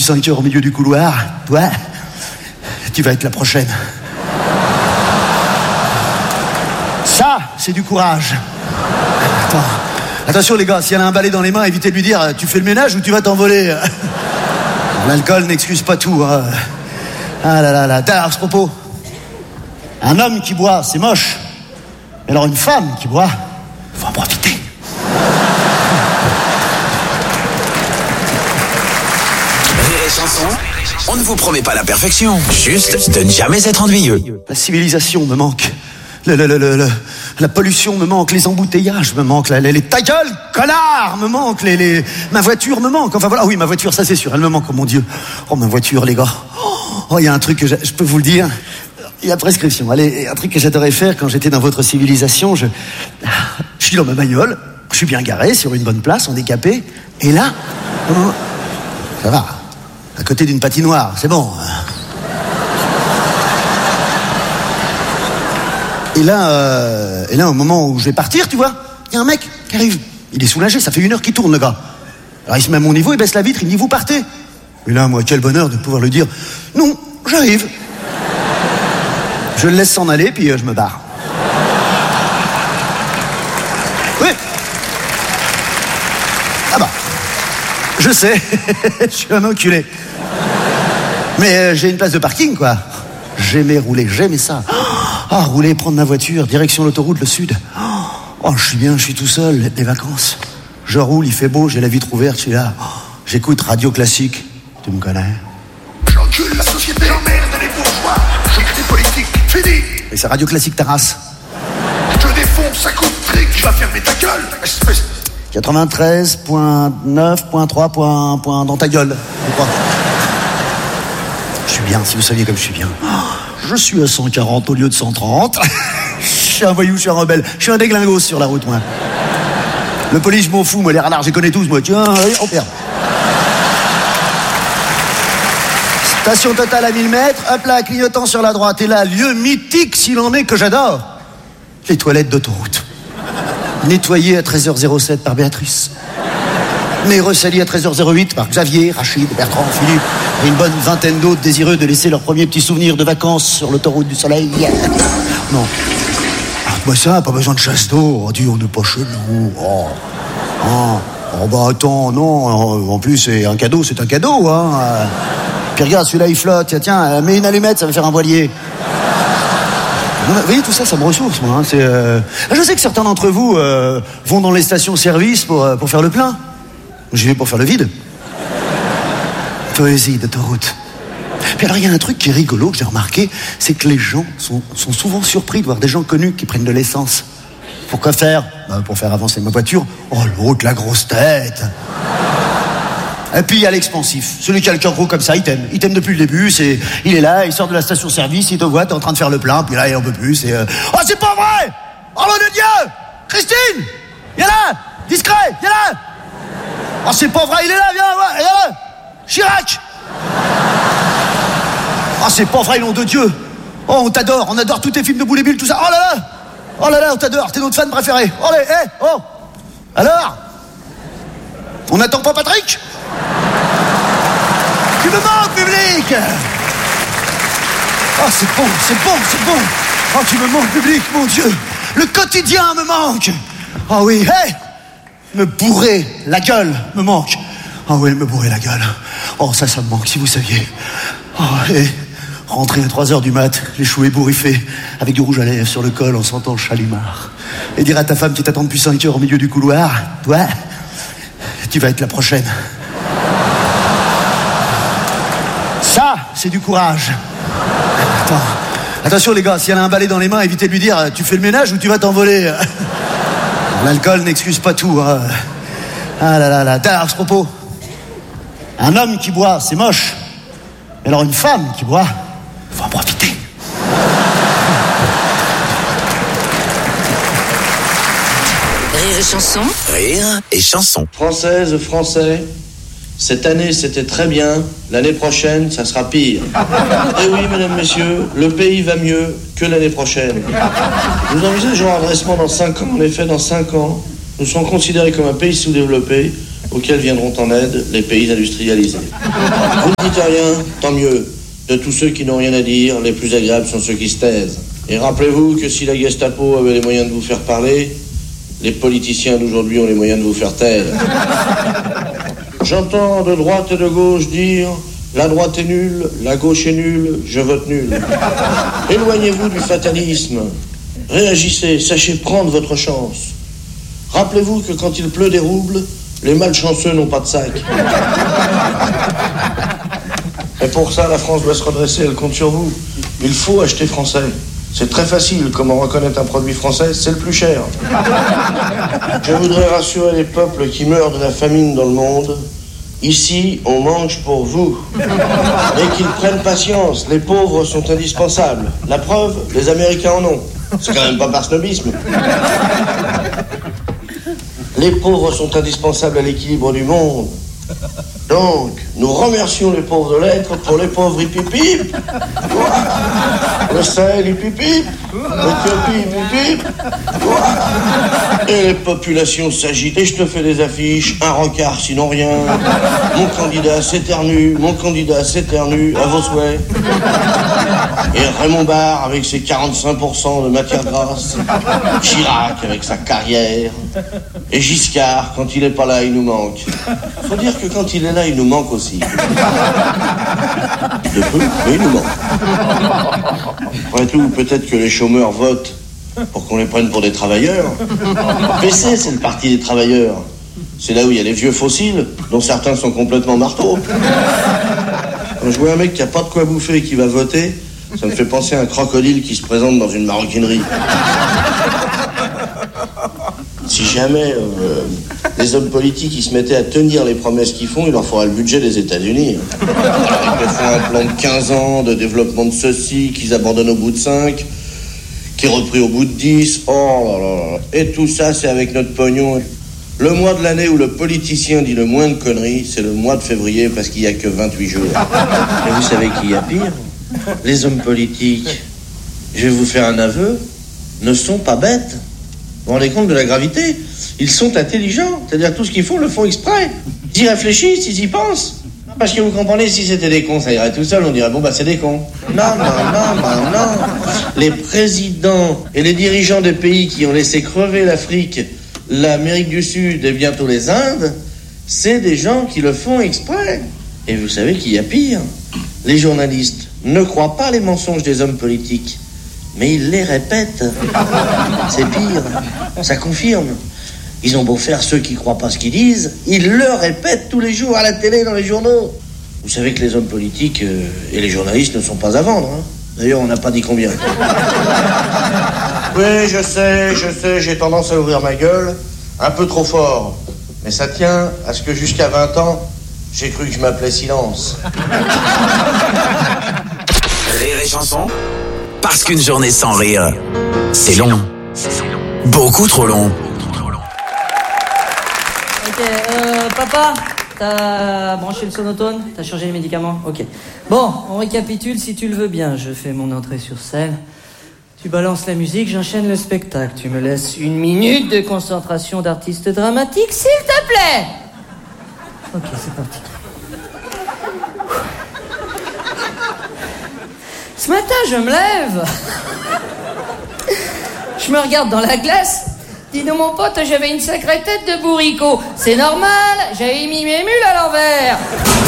5 heures au milieu du couloir, toi, tu vas être la prochaine. Ça, c'est du courage. Attends. Attention les gars, si elle a un balai dans les mains, évitez de lui dire tu fais le ménage ou tu vas t'envoler. L'alcool n'excuse pas tout. Hein. Ah là là là. À ce propos, un homme qui boit, c'est moche. Mais alors une femme qui boit, faut en profiter. Rire et chanson, on ne vous promet pas la perfection, juste de ne jamais être ennuyeux. La civilisation me manque. La pollution me manque, les embouteillages me manquent, les ta gueule, connard, me manque, ma voiture me manque. Enfin voilà, oui, ma voiture, ça c'est sûr, elle me manque, oh mon Dieu. Oh, ma voiture, les gars. Oh, il y a un truc que je peux vous le dire. Il y a prescription. Allez, un truc que j'adorais faire quand j'étais dans votre civilisation, je suis dans ma bagnole, je suis bien garé, sur une bonne place, en décapé, et là, ça va, à côté d'une patinoire, c'est bon. Et là, au moment où je vais partir, tu vois, il y a un mec qui arrive. Il est soulagé, ça fait 1 heure qu'il tourne, le gars. Alors il se met à mon niveau, il baisse la vitre, il me dit, vous partez. Et là, moi, quel bonheur de pouvoir lui dire, non, j'arrive. Je le laisse s'en aller, puis je me barre. Oui. Ah bah, je sais, je suis un enculé. Mais j'ai une place de parking, quoi. J'aimais rouler, j'aimais ça. Ah, rouler, prendre ma voiture, direction l'autoroute, le sud. Oh, je suis bien, je suis tout seul, les vacances. Je roule, il fait beau, j'ai la vitre ouverte, je suis là. J'écoute Radio Classique, tu me connais. J'encule la société, j'emmerde les bourgeois. Je crée politique, fini. Et c'est Radio Classique ta race. Je défonce à coups de trick, je vais fermer ta gueule, espèce. 93.9.3. Dans ta gueule, je crois. Je suis bien, si vous saviez comme je suis bien. Je suis à 140 au lieu de 130. Je suis un voyou, je suis un rebelle. Je suis un déglingos sur la route, moi. Le police, je m'en fous, moi. Les radars, je les connais tous, moi. Tiens, allez, on perd. Station Total à 1000 mètres. Hop là, clignotant sur la droite. Et là, lieu mythique, s'il en est, que j'adore. Les toilettes d'autoroute. Nettoyées à 13h07 par Béatrice. Mais ressalis à 13h08 par Xavier, Rachid, Bertrand, Philippe et une bonne vingtaine d'autres désireux de laisser leurs premiers petits souvenirs de vacances sur l'autoroute du soleil. Non. Moi ça, pas besoin de chasse d'eau. Oh, dis, on n'est pas chez nous. Oh, bah attends, non. En plus, c'est un cadeau, hein. Puis regarde, celui-là, il flotte. Tiens, mets une allumette, ça va faire un voilier. Vous voyez, tout ça, ça me ressource, moi. Hein. Je sais que certains d'entre vous vont dans les stations-service pour faire le plein. J'y vais pour faire le vide. Poésie d'autoroute. Puis alors, il y a un truc qui est rigolo, que j'ai remarqué, c'est que les gens sont souvent surpris de voir des gens connus qui prennent de l'essence. Pourquoi faire ? Pour faire avancer ma voiture. Oh, l'autre, la grosse tête. Et puis, il y a l'expansif. Celui qui a le cœur gros comme ça, il t'aime. Il t'aime depuis le début. Il est là, il sort de la station-service, il te voit, t'es en train de faire le plein, puis là, il en peut plus. Oh, c'est pas vrai ! Oh, mon Dieu ! Christine ! Viens là ! Discret ! Viens là ! Oh, c'est pas vrai, il est là, viens là! Chirac! Oh, c'est pas vrai, nom de Dieu! Oh, on t'adore, on adore tous tes films de Boule et Bill, tout ça. Oh là là! Oh là là, on t'adore, t'es notre fan préféré. Oh, allez, oh! Alors? On n'attend pas Patrick? Tu me manques, public! Oh, c'est bon. Oh, tu me manques, public, mon Dieu! Le quotidien me manque! Oh oui, me bourrer la gueule me manque. Ah oui, me bourrer la gueule. Oh, ça me manque, si vous saviez. Oh, et rentrer à 3h du mat, les cheveux ébouriffés, avec du rouge à lèvres sur le col en sentant le chalimard. Et dire à ta femme qui t'attend depuis 5 heures au milieu du couloir, toi, tu vas être la prochaine. Ça, c'est du courage. Attention les gars, si elle a un balai dans les mains, évitez de lui dire tu fais le ménage ou tu vas t'envoler. L'alcool n'excuse pas tout. Hein. Ah là là là. À ce propos, un homme qui boit, c'est moche. Mais alors une femme qui boit, faut en profiter. Rire et chanson. Rire et chanson. Françaises, Français, cette année c'était très bien, l'année prochaine ça sera pire. Et oui, mesdames, messieurs, le pays va mieux que l'année prochaine. Nous envisageons un redressement dans 5 ans. En effet, dans 5 ans, nous serons considérés comme un pays sous-développé auxquels viendront en aide les pays industrialisés. Vous ne dites rien, tant mieux. De tous ceux qui n'ont rien à dire, les plus agréables sont ceux qui se taisent. Et rappelez-vous que si la Gestapo avait les moyens de vous faire parler, les politiciens d'aujourd'hui ont les moyens de vous faire taire. J'entends de droite et de gauche dire « la droite est nulle, la gauche est nulle, je vote nul ». Éloignez-vous du fatalisme. Réagissez, sachez prendre votre chance. Rappelez-vous que quand il pleut des roubles, les malchanceux n'ont pas de sac. Et pour ça, la France doit se redresser, elle compte sur vous. Il faut acheter français. C'est très facile, comment reconnaître un produit français, c'est le plus cher. Je voudrais rassurer les peuples qui meurent de la famine dans le monde. Ici, on mange pour vous. Et qu'ils prennent patience, les pauvres sont indispensables. La preuve, les Américains en ont. C'est quand même pas par snobisme. Les pauvres sont indispensables à l'équilibre du monde. Donc, nous remercions les pauvres de l'être pour les pauvres hipipip. Le Sahel hipipip. L'Éthiopie hipipip. Et les populations s'agitent. Et je te fais des affiches, un rencard sinon rien. Mon candidat s'éternue, à vos souhaits. Et Raymond Barre avec ses 45% de matière grasse. Chirac avec sa carrière. Et Giscard, quand il est pas là, il nous manque. Faut dire que quand il est là, il nous manque aussi. De peu, mais il nous manque. Après tout, peut-être que les chômeurs votent pour qu'on les prenne pour des travailleurs. PC, c'est le parti des travailleurs. C'est là où il y a les vieux fossiles, dont certains sont complètement marteaux. Quand je vois un mec qui a pas de quoi bouffer et qui va voter, ça me fait penser à un crocodile qui se présente dans une maroquinerie. Si jamais les hommes politiques ils se mettaient à tenir les promesses qu'ils font, il leur faudra le budget des États-Unis. Ils font un plan de 15 ans de développement de ceci, qu'ils abandonnent au bout de 5, qui est repris au bout de 10. Oh là là. Et tout ça, c'est avec notre pognon. Le mois de l'année où le politicien dit le moins de conneries, c'est le mois de février parce qu'il n'y a que 28 jours. Et vous savez qui y a pire? Les hommes politiques, je vais vous faire un aveu, ne sont pas bêtes. Vous vous rendez compte de la gravité? Ils sont intelligents, c'est-à-dire tout ce qu'ils font, le font exprès. Ils y réfléchissent, ils y pensent. Parce que vous comprenez, si c'était des cons, ça irait tout seul, on dirait bon bah c'est des cons. Non. Les présidents et les dirigeants des pays qui ont laissé crever l'Afrique, l'Amérique du Sud et bientôt les Indes, c'est des gens qui le font exprès. Et vous savez qu'il y a pire. Les journalistes ne croient pas les mensonges des hommes politiques, mais ils les répètent. C'est pire, ça confirme. Ils ont beau faire ceux qui croient pas ce qu'ils disent, ils le répètent tous les jours à la télé, dans les journaux. Vous savez que les hommes politiques et les journalistes ne sont pas à vendre, hein. D'ailleurs, on n'a pas dit combien. Oui, je sais, j'ai tendance à ouvrir ma gueule un peu trop fort. Mais ça tient à ce que jusqu'à 20 ans, j'ai cru que je m'appelais Silence. Rire et chanson, parce qu'une journée sans rire, c'est long. Beaucoup trop long. Ok, papa, t'as branché le sonotone? T'as changé les médicaments? Ok. Bon, on récapitule si tu le veux bien. Je fais mon entrée sur scène. Tu balances la musique, j'enchaîne le spectacle. Tu me laisses 1 minute de concentration d'artiste dramatique, s'il te plaît. Ok, c'est parti. Ce matin, je me lève. Je me regarde dans la glace. Dis donc, mon pote, j'avais une sacrée tête de bourricot. C'est normal, j'avais mis mes mules à l'envers.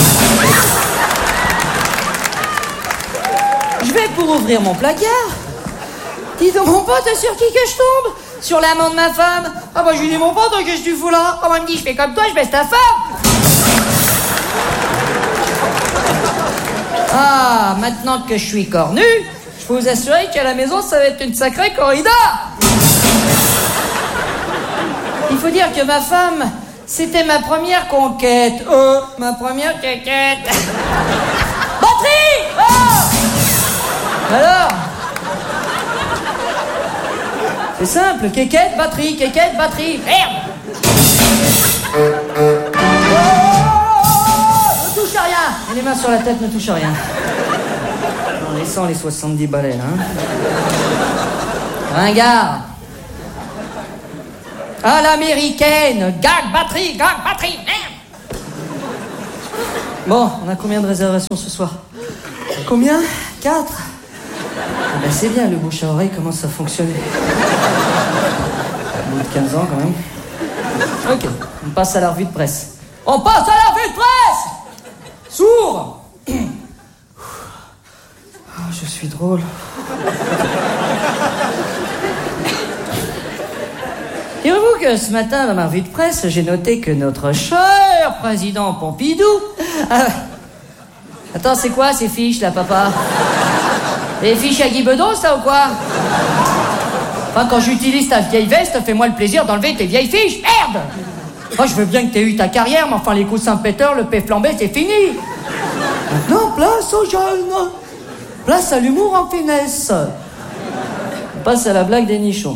Je vais pour ouvrir mon placard. Dis donc, mon pote, sur qui que je tombe? Sur l'amant de ma femme. Ah bah, je lui dis, mon pote, qu'est-ce que tu fous là? Ah bah, il me dit, je fais comme toi, je baisse ta femme. Ah, maintenant que je suis cornu, je peux vous assurer qu'à la maison, ça va être une sacrée corrida. Il faut dire que ma femme, c'était ma première conquête. Oh, ma première conquête. Batterie! Oh! Alors? C'est simple, quéquette, batterie, merde! Ne touche à rien! Et les mains sur la tête, ne touche à rien. En laissant les 70 balais, hein. Ringard. À l'américaine, gag, batterie, merde! Bon, on a combien de réservations ce soir? Combien? 4? Ah ben c'est bien, le bouche à oreille commence à fonctionner. Au bout de 15 ans, quand même. Ok, on passe à la revue de presse. On passe à la revue de presse! Sourd! Oh, je suis drôle. Direz-vous que ce matin, dans ma revue de presse, j'ai noté que notre cher président Pompidou... Attends, c'est quoi ces fiches, là, papa? Les fiches à Guy Bedos, ça, ou quoi? Enfin, quand j'utilise ta vieille veste, fais-moi le plaisir d'enlever tes vieilles fiches. Merde! Moi, je veux bien que t'aies eu ta carrière, mais enfin, les coups Saint-Péter, le paix flambé, c'est fini. Maintenant, place aux jeunes. Place à l'humour en finesse. On passe à la blague des nichons.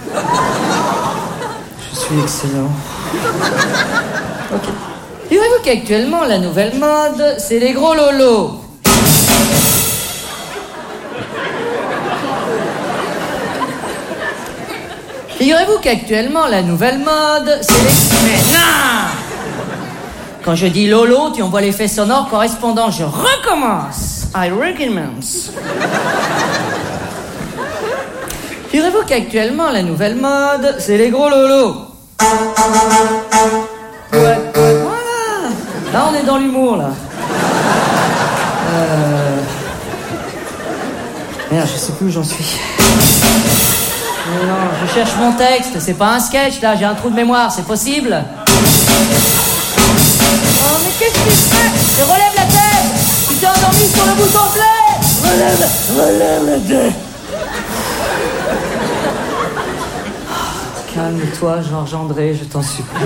Je suis excellent. Ok. Direz-vous qu'actuellement, la nouvelle mode, c'est les gros lolos. Figurez-vous qu'actuellement, la nouvelle mode, c'est les... Mais non! Quand je dis lolo, tu envoies l'effet sonore correspondant. Je recommence. I recommence. Figurez-vous qu'actuellement, la nouvelle mode, c'est les gros lolos. Ouais, voilà. Là, on est dans l'humour, là. Merde, je sais plus où j'en suis. Non, je cherche mon texte, c'est pas un sketch là, j'ai un trou de mémoire, c'est possible? Oh mais qu'est-ce que tu fais? Je relève la tête! Tu t'es endormi sur le bouton play! Relève la tête! Calme-toi, Georges André, je t'en supplie.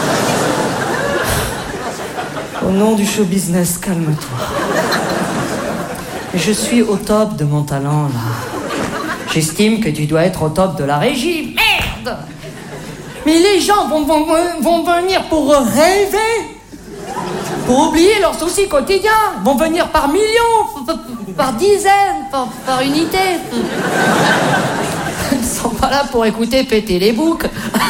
Au nom du show business, calme-toi. Je suis au top de mon talent là. J'estime que tu dois être au top de la régie. Merde! Mais les gens vont venir pour rêver, pour oublier leurs soucis quotidiens. Vont venir par millions, par dizaines, par unités. Ils sont pas là pour écouter péter les boucs.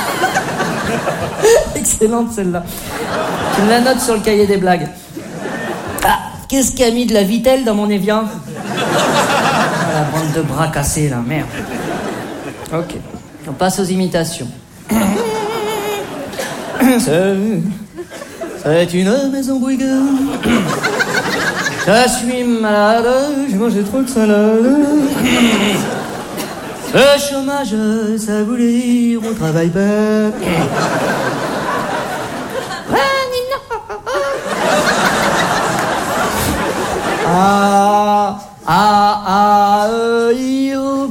Excellente celle-là. Tu me la notes sur le cahier des blagues. Ah, qu'est-ce qui a mis de la vitelle dans mon Evian? La bande de bras cassés, là, merde. Ok, on passe aux imitations. C'est une maison bruyante. Je suis malade, j'ai mangé trop de salade. Le chômage, ça voulait dire on travaille pas. A-E-I-O-B.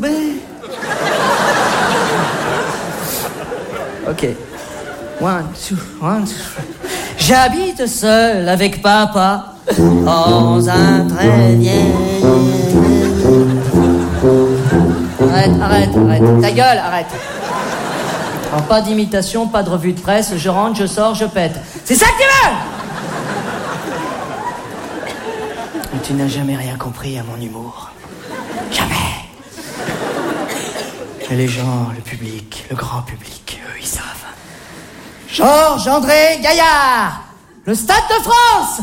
Ok. One, two. J'habite seul avec papa dans un très vieil... Arrête. Ta gueule, arrête. Alors, pas d'imitation, pas de revue de presse. Je rentre, je sors, je pète. C'est ça que tu veux? Tu n'as jamais rien compris à mon humour. Jamais. Mais les gens, le public, le grand public, eux, ils savent. Georges André Gaillard, le Stade de France.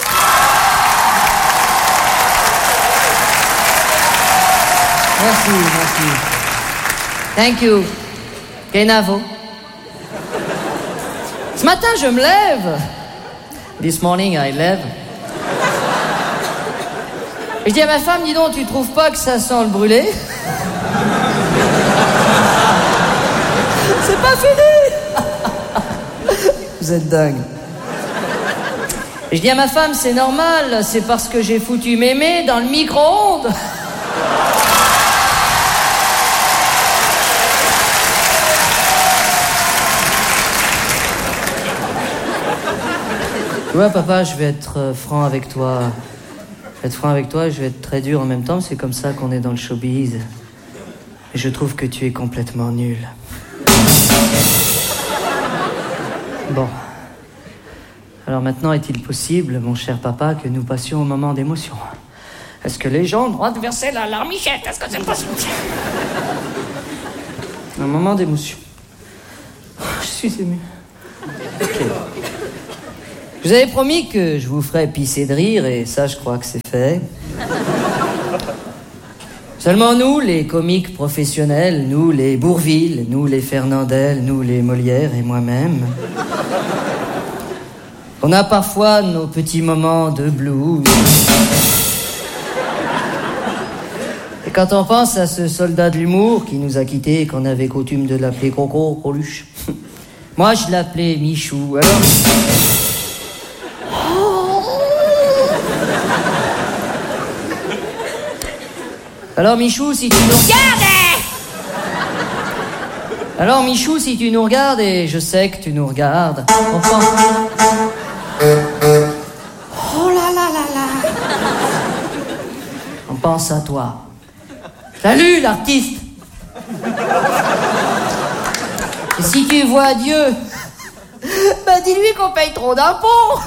Merci. Thank you. Kenavo. Ce matin, je me lève. This morning, I lève. Et je dis à ma femme, dis donc, tu trouves pas que ça sent le brûlé? C'est pas fini. Vous êtes dingue. Et je dis à ma femme, c'est normal, c'est parce que j'ai foutu mémé dans le micro-ondes. Tu vois, papa, je vais être franc avec toi. Je vais être très dur en même temps, c'est comme ça qu'on est dans le showbiz. Et je trouve que tu es complètement nul. Bon. Alors maintenant, est-il possible, mon cher papa, que nous passions au moment d'émotion? Est-ce que les gens ont le droit de verser la larmichette? Est-ce que c'est possible? Un moment d'émotion. Je suis ému. Ok. Je vous avais promis que je vous ferais pisser de rire, et ça, je crois que c'est fait. Seulement nous, les comiques professionnels, nous, les Bourvil, nous, les Fernandel, nous, les Molière et moi-même, on a parfois nos petits moments de blues. Et quand on pense à ce soldat de l'humour qui nous a quittés et qu'on avait coutume de l'appeler Coco Coluche, moi je l'appelais Michou, alors... Alors Michou, si tu nous regardes... Alors Michou, si tu nous regardes, et je sais que tu nous regardes, on pense... Oh là là là là. On pense à toi. Salut l'artiste. Et si tu vois Dieu, bah dis-lui qu'on paye trop d'impôts.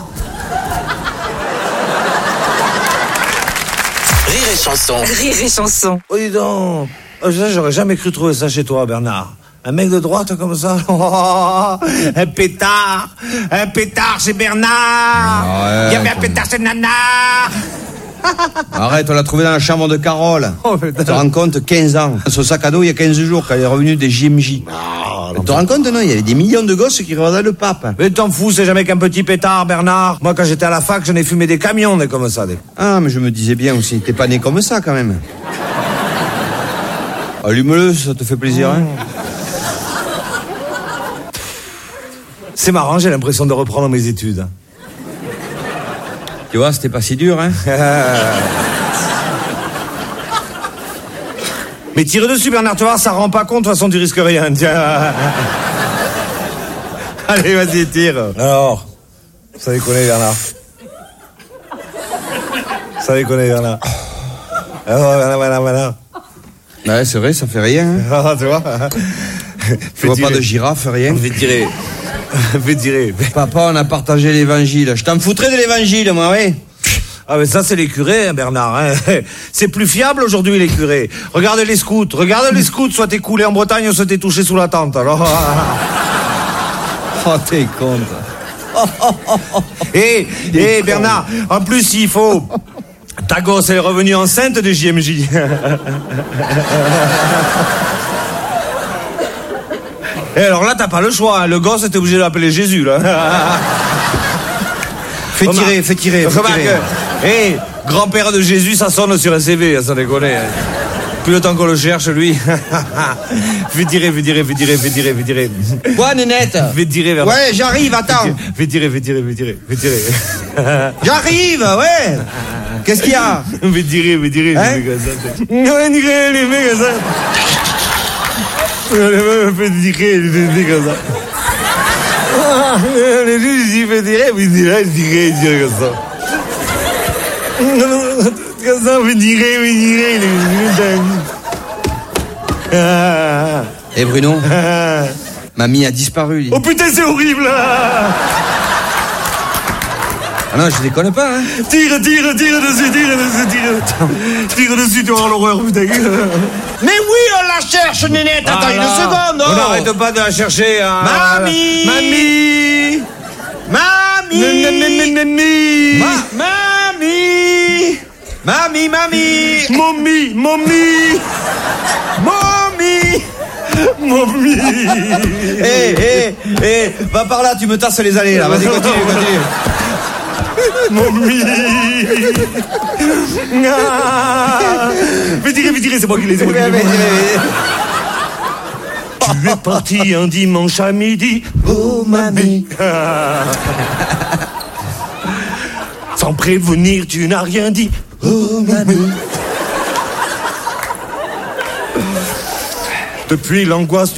Rire et chanson. Rire et chanson. Oh, dis donc. Oh, j'aurais jamais cru trouver ça chez toi, Bernard. Un mec de droite comme ça. Oh, un pétard chez Bernard. Il y avait un pétard chez Nana. Arrête, on l'a trouvé dans la chambre de Carole. Oh, tu te rends compte, 15 ans. Son sac à dos, il y a 15 jours, quand elle est revenue des JMJ. Tu te rends compte, non? Il y avait des millions de gosses qui regardaient le pape. Mais t'en fous, c'est jamais qu'un petit pétard, Bernard. Moi, quand j'étais à la fac, j'en ai fumé des camions, des comme ça. Ah, mais je me disais bien aussi, t'es pas né comme ça, quand même. Allume-le, ça te fait plaisir, hein? C'est marrant, j'ai l'impression de reprendre mes études. Tu vois, c'était pas si dur, hein? Mais tire dessus, Bernard, tu vois, ça rend pas compte, de toute façon, tu risques rien. Tiens. Allez, vas-y, tire. Alors, ça déconne, Bernard. Ça déconne, Bernard. Alors, voilà. Ouais, c'est vrai, ça fait rien, hein? Ah, tu vois? Tu vois pas de girafe, rien? Fais tirer. Papa, on a partagé l'évangile. Je t'en foutrais de l'évangile, moi, oui. Ah, mais ça, c'est les curés, hein, Bernard. Hein. C'est plus fiable aujourd'hui, les curés. Regarde les scouts, soit t'es coulé en Bretagne, soit t'es touché sous la tente. Alors... Oh, t'es con. Eh, Bernard, en plus, il faut... Ta gosse, elle est revenue enceinte de JMJ. Et alors là, t'as pas le choix, hein. Le gosse, t'es obligé de l'appeler Jésus, là. Fais tirer. Remarque, grand-père de Jésus, ça sonne sur un CV, ça déconne. Plus le temps qu'on le cherche, lui. Fais tirer. Quoi, nénette? Fais tirer, Bernard. Ouais, j'arrive, attends. Fais tirer. J'arrive, ouais. Qu'est-ce qu'il y a? Fais tirer, Hein? les mecs, ça. Fais tirer comme ça. Les juges, ils font tirer, puis ils tirent comme ça. Comme ça, fais tirer. Eh, Bruno, mamie a disparu. Oh putain, c'est horrible, là. Ah non, je déconne pas, hein. Tire dessus. Tire dessus, tu vas avoir l'horreur, putain. Mais oui, on la cherche, nénette. Attends une seconde. On n'arrête pas de la chercher, hein. Mamie. Mommy. Eh, va par là, tu me tasses les allées, là. Vas-y, continue. Mommy. Fais tirer, c'est moi qui les ai. Tu es parti un dimanche à midi. Oh, mamie. Sans prévenir, tu n'as rien dit. Oh, mamie. Depuis l'angoisse